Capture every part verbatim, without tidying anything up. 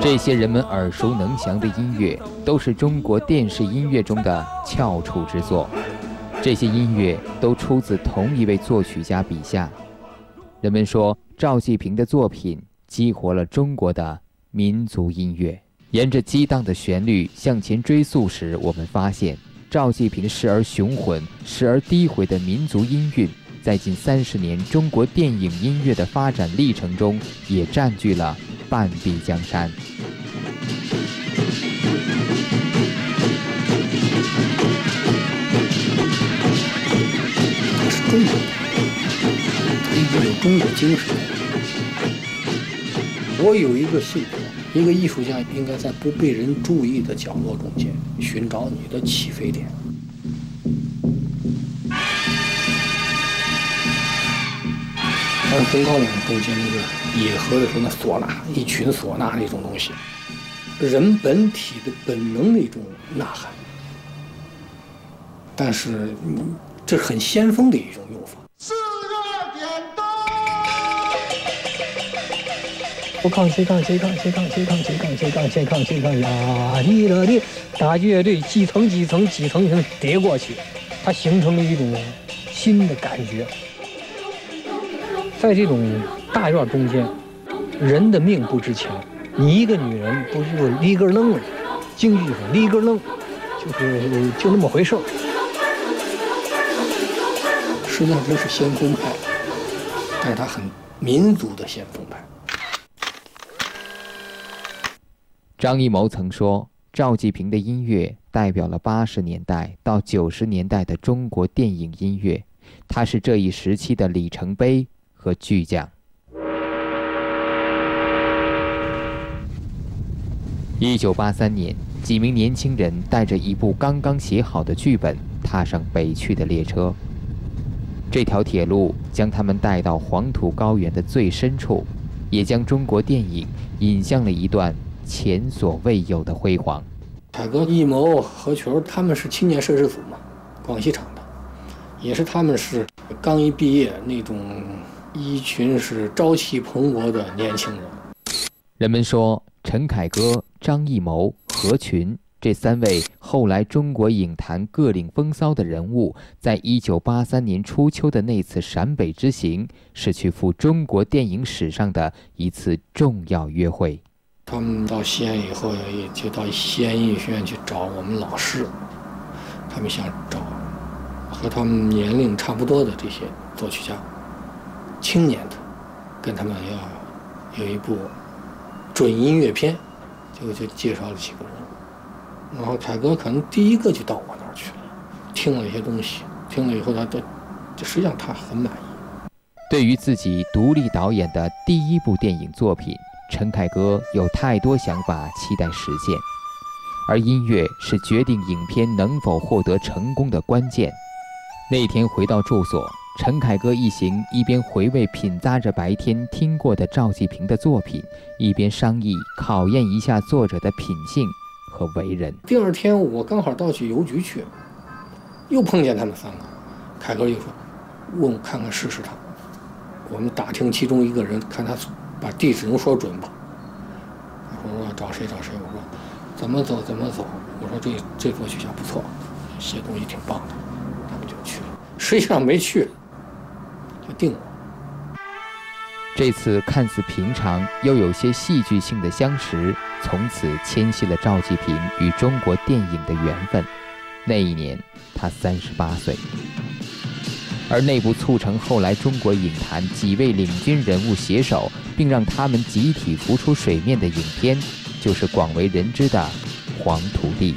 这些人们耳熟能详的音乐，都是中国电视音乐中的翘楚之作。这些音乐都出自同一位作曲家笔下。人们说，赵季平的作品激活了中国的民族音乐。沿着激荡的旋律向前追溯时，我们发现赵季平时而雄浑、时而低回的民族音韵，在近三十年中国电影音乐的发展历程中，也占据了半壁江山。 它是中国，它一直有中国精神。我有一个信条，一个艺术家应该在不被人注意的角落中间寻找你的起飞点。而红高粱中间那个野河的时候，那唢呐，一群唢呐那种东西，人本体的本能的一种呐喊，但是这是很先锋的一种用法。 四二点灯， 我抗谁抗谁抗谁抗谁抗谁抗谁抗谁抗谁抗呀！你的的大乐队几层几层几层层叠过去，它形成了一种新的感觉。在这种大院中间，人的命不值钱，你一个女人不是立根愣了，京剧上立根愣，就是就那么回事儿。 实际上这是先锋派，但是他很民族的先锋派。 张艺谋曾说，赵季平的音乐代表了八十年代到九十年代的中国电影音乐，他是这一时期的里程碑和巨匠。一九八三年，几名年轻人带着一部刚刚写好的剧本，踏上北去的列车。这条铁路将他们带到黄土高原的最深处，也将中国电影引向了一段前所未有的辉煌。 凯歌、艺谋、何群他们是青年摄制组嘛，广西厂的，也是他们是刚一毕业那种一群是朝气蓬勃的年轻人。 人们说，陈凯歌、张艺谋、何群这三位后来中国影坛各领风骚的人物，在一九八三年初秋的那次陕北之行，是去赴中国电影史上的一次重要约会。 他们到西安以后，也就到西安音乐学院去找我们老师，他们想找和他们年龄差不多的这些作曲家，青年的，跟他们要有一部准音乐片，结果就介绍了几个人。然后凯歌可能第一个就到我那儿去了，听了一些东西，听了以后他都，实际上他很满意。 对于自己独立导演的第一部电影作品，陈凯歌有太多想法期待实现，而音乐是决定影片能否获得成功的关键。那天回到住所，陈凯歌一行一边回味品咂着白天听过的赵季平的作品，一边商议考验一下作者的品性和为人。 第二天我刚好到去邮局去，又碰见他们三个，凯歌又说问我看看试试他，我们打听其中一个人，看他把地址能说准吧。我说找谁找谁，我说怎么走怎么走，我说这这作曲家不错，写东西挺棒的，他们就去了。实际上没去，就定了。 这次看似平常又有些戏剧性的相识，从此牵系了赵季平与中国电影的缘分。那一年他三十八岁，而那部促成后来中国影坛几位领军人物携手，并让他们集体浮出水面的影片，就是广为人知的《黄土地》。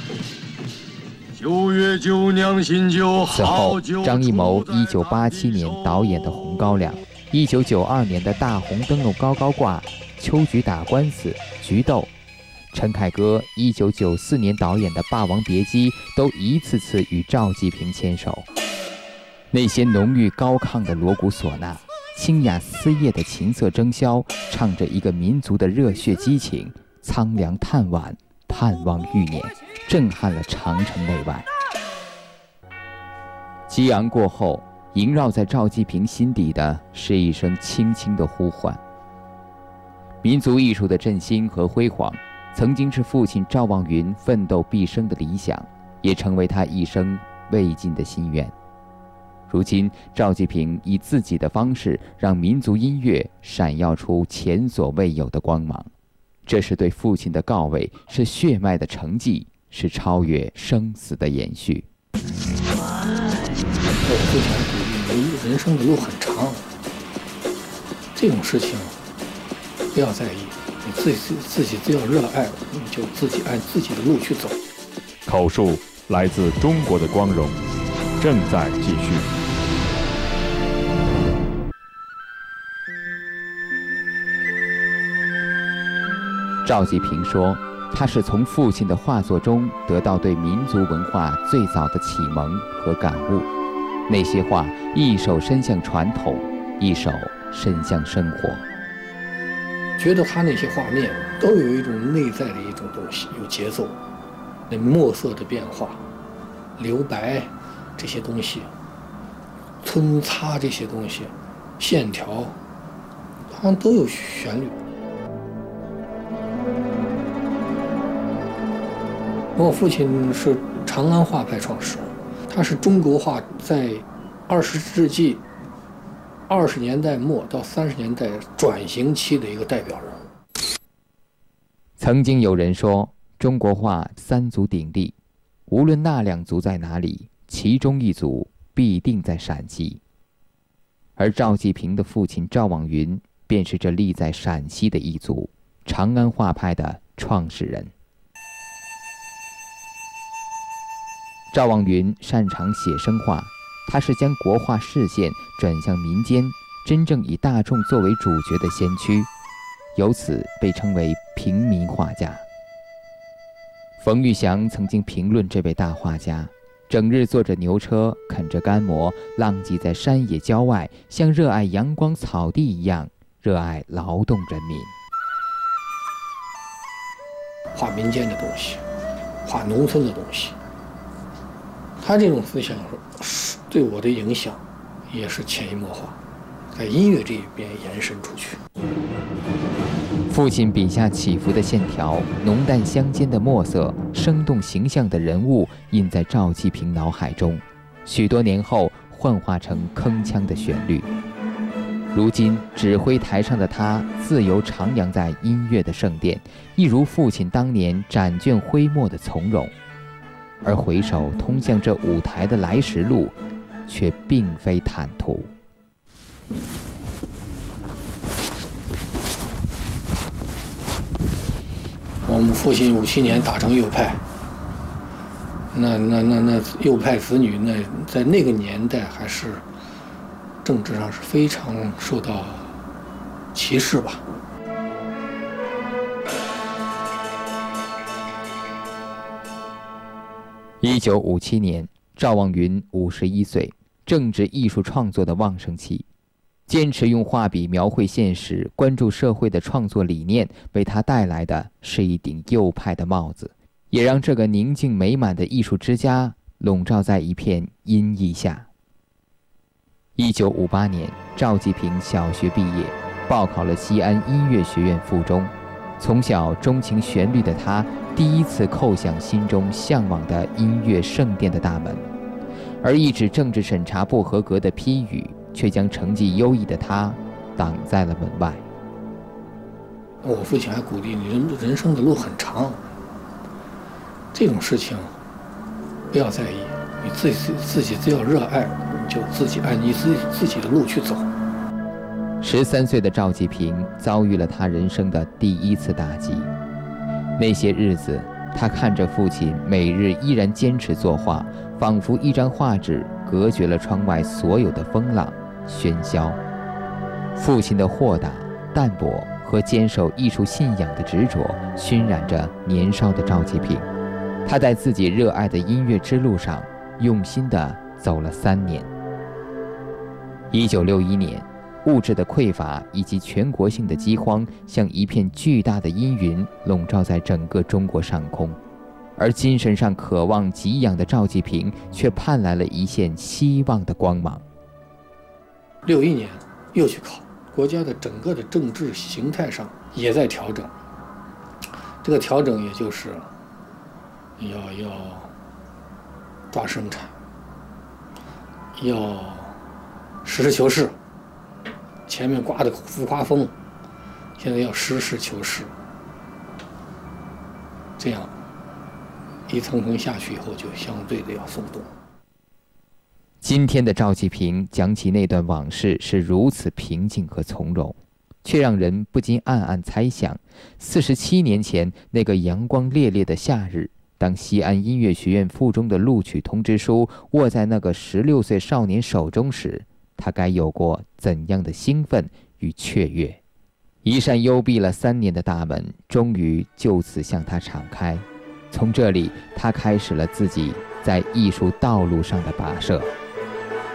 九月九娘新酒此后，张艺谋一九八七年导演的《红高粱》，一九九二年的大红灯笼高高挂、秋菊打官司、菊豆，陈凯歌一九九四年导演的《霸王别姬》都一次次与赵季平牵手。那些浓郁高亢的锣鼓唢呐，清雅丝叶的琴瑟征箫，唱着一个民族的热血激情，苍凉叹惋，盼望欲年，震撼了长城内外。激昂过后，萦绕在赵季平心底的是一声轻轻的呼唤。 民族艺术的振兴和辉煌，曾经是父亲赵望云奋斗毕生的理想，也成为他一生未尽的心愿。如今，赵季平以自己的方式让民族音乐闪耀出前所未有的光芒，这是对父亲的告慰，是血脉的承继，是超越生死的延续。 我父亲鼓励你，人生的路很长，这种事情不要在意，你自己自己只要热爱，你就自己按自己的路去走。 口述来自中国的光荣，正在继续。 赵季平说，他是从父亲的画作中得到对民族文化最早的启蒙和感悟。那些画一手伸向传统，一手伸向生活。 觉得他那些画面都有一种内在的一种东西，有节奏，那墨色的变化、留白这些东西、皴擦这些东西、线条，好像都有旋律。我父亲是长安画派创始人，他是中国画在二十世纪二十年代末到三十年代转型期的一个代表人物。 曾经有人说，中国画三足鼎立，无论那两足在哪里，其中一足必定在陕西。而赵季平的父亲赵望云便是这立在陕西的一族，长安画派的创始人。赵望云擅长写生画，他是将国画视线转向民间，真正以大众作为主角的先驱，由此被称为平民画家。冯玉祥曾经评论这位大画家，整日坐着牛车，啃着干馍，浪迹在山野郊外，像热爱阳光草地一样热爱劳动人民。 画民间的东西，画农村的东西，他这种思想对我的影响也是潜移默化，在音乐这一边延伸出去。 父亲笔下起伏的线条、浓淡相间的墨色、生动形象的人物印在赵季平脑海中，许多年后幻化成铿锵的旋律。如今指挥台上的他自由徜徉在音乐的圣殿，一如父亲当年展卷挥墨的从容。而回首通向这舞台的来时路，却并非坦途。 我们父亲五七年打成右派，那那那那右派子女，那在那个年代还是政治上是非常受到歧视吧。 一九五七年，赵望云五十一岁，正值艺术创作的旺盛期。坚持用画笔描绘现实、关注社会的创作理念，为他带来的是一顶右派的帽子，也让这个宁静美满的艺术之家笼罩在一片阴翳下。一九五八年，赵季平小学毕业，报考了西安音乐学院附中。从小钟情旋律的他，第一次叩响心中向往的音乐圣殿的大门，而一纸政治审查不合格的批语，却将成绩优异的他挡在了门外。 我父亲还鼓励你，人人生的路很长，这种事情不要在意，你自己自己只要热爱，你就自己按你自己自己的路去走。 十三岁的赵季平遭遇了他人生的第一次打击。那些日子，他看着父亲每日依然坚持作画，仿佛一张画纸隔绝了窗外所有的风浪喧嚣。父亲的豁达、淡泊和坚守艺术信仰的执着，熏染着年少的赵季平。他在自己热爱的音乐之路上，用心地走了三年。一九六一年。物质的匮乏以及全国性的饥荒，像一片巨大的阴云笼罩在整个中国上空，而精神上渴望给养的赵季平却盼来了一线希望的光芒。 六一年又去考，国家的整个的政治形态上也在调整。这个调整也就是要要抓生产，要实事求是。前面刮的浮夸风，现在要实事求是。这样一层层下去以后，就相对的要松动。 今天的赵季平讲起那段往事是如此平静和从容，却让人不禁暗暗猜想，四十七年前那个阳光烈烈的夏日，当西安音乐学院附中的录取通知书握在那个十六岁少年手中时，他该有过怎样的兴奋与雀跃？一扇幽闭了三年的大门，终于就此向他敞开。从这里，他开始了自己在艺术道路上的跋涉。